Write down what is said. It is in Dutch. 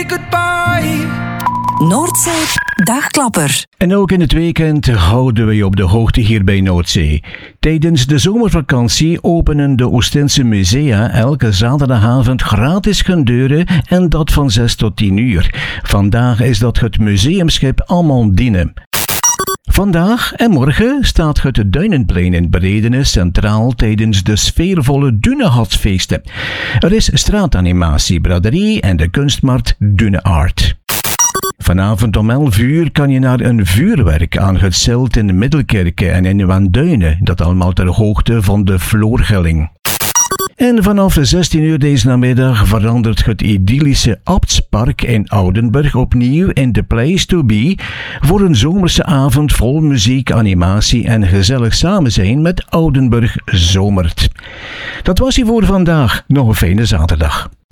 say goodbye. Noordzee Dagklapper. En ook in het weekend houden we je op de hoogte hier bij Noordzee. Tijdens de zomervakantie openen de Oostense musea elke zaterdagavond gratis hun deuren en dat van 6 tot 10 uur. Vandaag is dat het museumschip Amandine. Vandaag en morgen staat het Duinenplein in Bredene centraal tijdens de sfeervolle Dunehatsfeesten. Er is straatanimatie, braderie en de kunstmarkt Dune Art. Vanavond om 11 uur kan je naar een vuurwerk aan het Zilt in Middelkerke en in Wanduinen, dat allemaal ter hoogte van de Floorgelling. En vanaf 16 uur deze namiddag verandert het idyllische Abtspark in Oudenburg opnieuw in the place to be voor een zomerse avond vol muziek, animatie en gezellig samen zijn met Oudenburg Zomert. Dat was ie voor vandaag. Nog een fijne zaterdag.